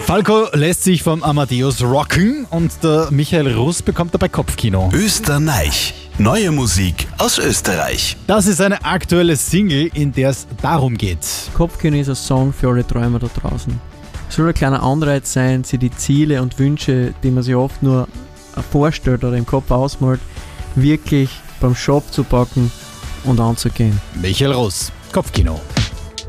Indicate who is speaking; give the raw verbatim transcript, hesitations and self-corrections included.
Speaker 1: Falco lässt sich vom Amadeus rocken und der Michael Russ bekommt dabei Kopfkino.
Speaker 2: Österreich. Neue Musik aus Österreich.
Speaker 1: Das ist eine aktuelle Single, in der es darum geht.
Speaker 3: Kopfkino ist ein Song für alle Träumer da draußen. Es soll ein kleiner Anreiz sein, sich die Ziele und Wünsche, die man sich oft nur vorstellt oder im Kopf ausmalt, wirklich beim Shop zu packen und anzugehen.
Speaker 1: Michael Russ, Kopfkino.